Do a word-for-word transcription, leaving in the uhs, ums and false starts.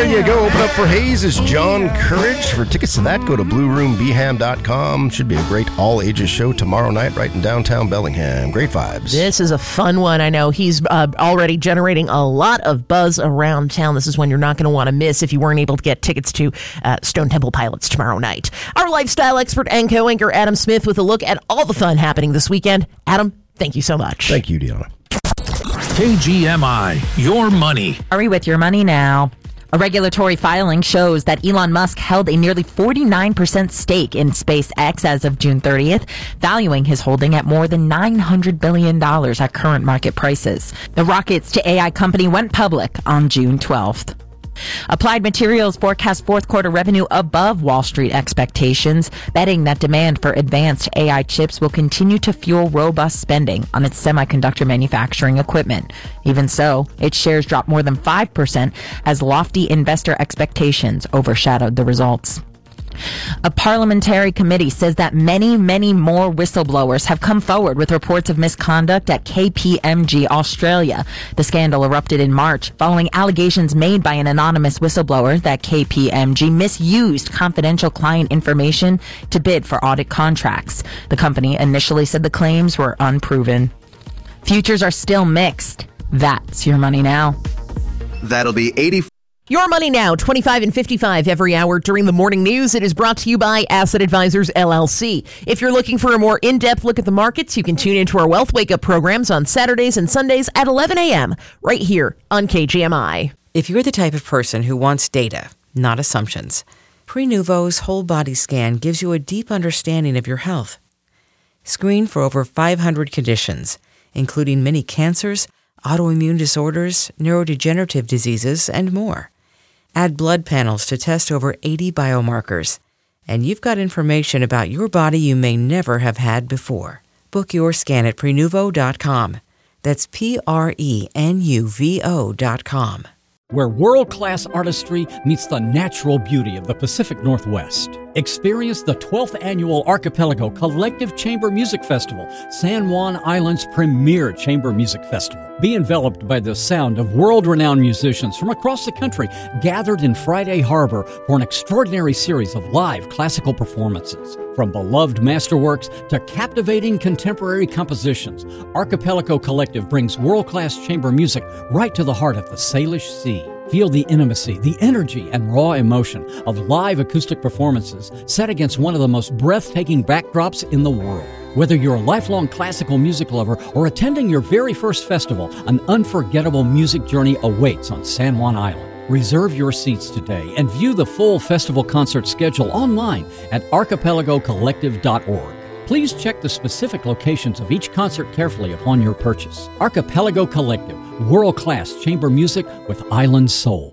There you go. Open up for Hayes' John Courage. For tickets to that, go to blue room b ham dot com. Should be a great all-ages show tomorrow night right in downtown Bellingham. Great vibes. This is a fun one. I know he's uh, already generating a lot of buzz around town. This is one you're not going to want to miss if you weren't able to get tickets to uh, Stone Temple Pilots tomorrow night. Our lifestyle expert and co-anchor Adam Smith with a look at all the fun happening this weekend. Adam, thank you so much. Thank you, Deanna. K G M I, your money. Hurry with your money now. A regulatory filing shows that Elon Musk held a nearly forty-nine percent stake in SpaceX as of June thirtieth, valuing his holding at more than nine hundred billion dollars at current market prices. The rockets to A I company went public on June twelfth. Applied Materials forecast fourth quarter revenue above Wall Street expectations, betting that demand for advanced A I chips will continue to fuel robust spending on its semiconductor manufacturing equipment. Even so, its shares dropped more than five percent as lofty investor expectations overshadowed the results. A parliamentary committee says that many, many more whistleblowers have come forward with reports of misconduct at K P M G Australia. The scandal erupted in March following allegations made by an anonymous whistleblower that K P M G misused confidential client information to bid for audit contracts. The company initially said the claims were unproven. Futures are still mixed. That's your money now. That'll be eighty. Your Money Now, twenty-five and fifty-five every hour during the morning news. It is brought to you by Asset Advisors, L L C. If you're looking for a more in-depth look at the markets, you can tune into our Wealth Wake Up programs on Saturdays and Sundays at eleven a.m. right here on K G M I. If you're the type of person who wants data, not assumptions, Prenuvo's whole body scan gives you a deep understanding of your health. Screen for over five hundred conditions, including many cancers, autoimmune disorders, neurodegenerative diseases, and more. Add blood panels to test over eighty biomarkers, and you've got information about your body you may never have had before. Book your scan at Prenuvo dot com. That's P R E N U V O dot com. Where world-class artistry meets the natural beauty of the Pacific Northwest. Experience the twelfth Annual Archipelago Collective Chamber Music Festival, San Juan Island's premier chamber music festival. Be enveloped by the sound of world-renowned musicians from across the country gathered in Friday Harbor for an extraordinary series of live classical performances. From beloved masterworks to captivating contemporary compositions, Archipelago Collective brings world-class chamber music right to the heart of the Salish Sea. Feel the intimacy, the energy, and raw emotion of live acoustic performances set against one of the most breathtaking backdrops in the world. Whether you're a lifelong classical music lover or attending your very first festival, an unforgettable music journey awaits on San Juan Island. Reserve your seats today and view the full festival concert schedule online at archipelago collective dot org. Please check the specific locations of each concert carefully upon your purchase. Archipelago Collective, world-class chamber music with island soul.